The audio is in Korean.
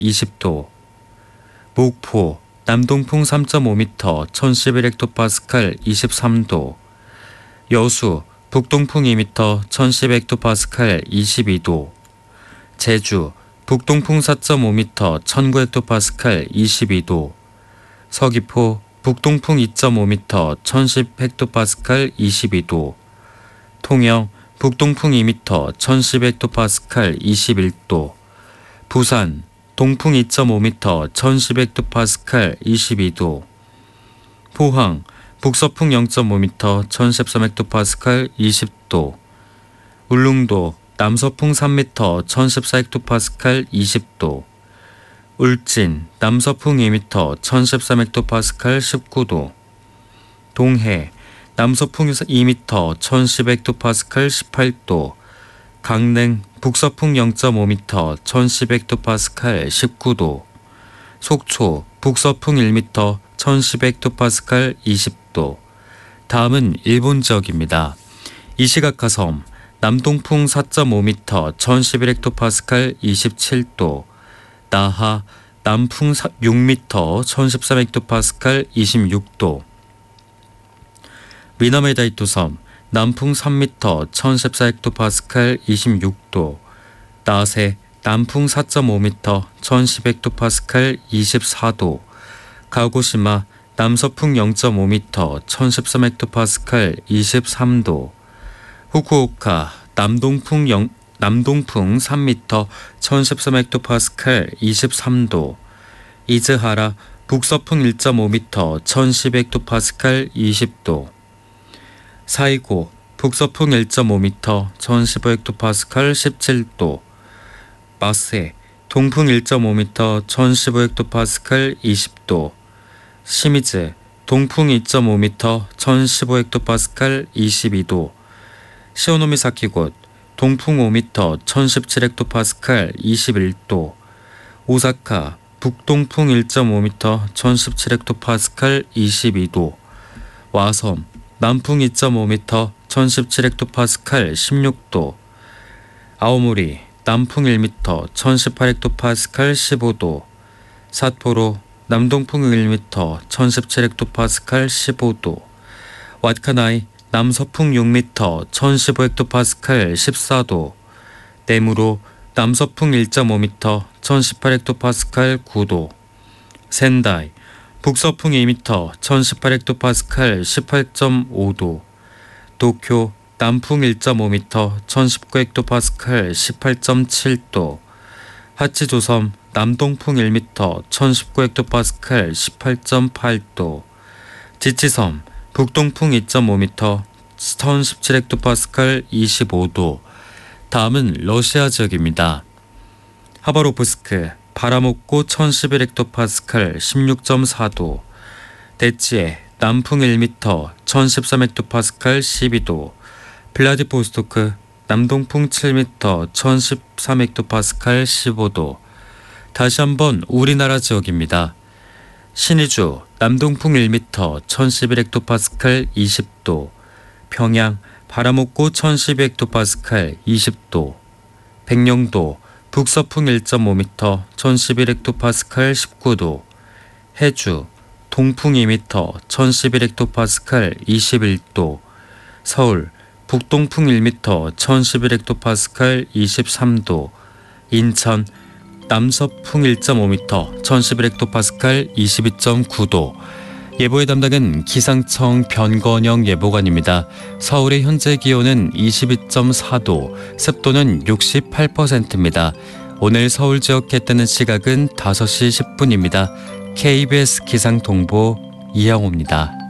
20도. 목포 남동풍 3.5m 1011헥토파스칼 23도. 여수 북동풍 2m 1100헥토파스칼 22도. 제주 북동풍 4.5m 1900헥토파스칼 22도. 서귀포 북동풍 2.5m 1010헥토파스칼 22도. 통영 북동풍 2m 1010헥토파스칼 21도. 부산 동풍 2.5m 1010헥토파스칼 22도. 포항 북서풍 0.5m 1013헥토파스칼 20도. 울릉도 남서풍 3m 1014헥토파스칼 20도. 울진 남서풍 2m 1013헥토파스칼 19도. 동해 남서풍 2m 1010헥토파스칼 18도. 강릉 북서풍 0.5m 1010헥토파스칼 19도. 속초 북서풍 1m 1010헥토파스칼 20도. 다음은 일본 지역입니다. 이시가카섬 남동풍 4.5m 1011헥토파스칼 27도. 나하 남풍 6m 1013헥토파스칼 26도. 미나메다이토섬 남풍 3m 1014헥토파스칼 26도. 나세 남풍 4.5m 1010헥토파스칼 24도. 가고시마 남서풍 0.5m 1013헥토파스칼 23도. 후쿠오카 남동풍 3m 1013헥토파스칼 23도. 이즈하라 북서풍 1.5m 1010헥토파스칼 20도. 사이고 북서풍 1.5m 1015헥토파스칼 17도. 마세 동풍 1.5m 1015헥토파스칼 20도. 시미즈 동풍 2.5m 1015헥토파스칼 22도. 시오노미사키곳 동풍 5m 1017헥토파스칼 21도. 오사카 북동풍 1.5m 1017헥토파스칼 22도. 와섬 남풍 2.5m 1017헥토파스칼 16도. 아오모리 남풍 1m 1018헥토파스칼 15도. 삿포로 남동풍 1m 1017헥토파스칼 15도. 왓카나이 남서풍 6m 1015헥토파스칼 14도. 네무로 남서풍 1.5m 1018헥토파스칼 9도. 센다이 북서풍 2m 1018헥토파스칼 18.5도. 도쿄 남풍 1.5m 1019헥토파스칼 18.7도. 하치조섬 남동풍 1m 1019헥토파스칼 18.8도. 지치섬 북동풍 2.5m 1017헥토파스칼 25도. 다음은 러시아 지역입니다. 하바로프스크 바람없고 1011헥토파스칼 16.4도. 데치에 남풍 1m 1013헥토파스칼 12도. 블라디보스토크 남동풍 7m 1013헥토파스칼 15도. 다시 한번 우리나라 지역입니다. 신의주 남동풍 1m 1011헥토파스칼 20도. 평양 바람없고 1012헥토파스칼 20도. 백령도 북서풍 1.5m 1011헥토파스칼 19도. 해주 동풍 2m 1011헥토파스칼 21도. 서울 북동풍 1m 1011헥토파스칼 23도. 인천 남서풍 1.5m 1011헥토파스칼 22.9도. 예보의 담당은 기상청 변건영 예보관입니다. 서울의 현재 기온은 22.4도, 습도는 68%입니다. 오늘 서울 지역 해 뜨는 시각은 5시 10분입니다. KBS 기상통보 이영호입니다.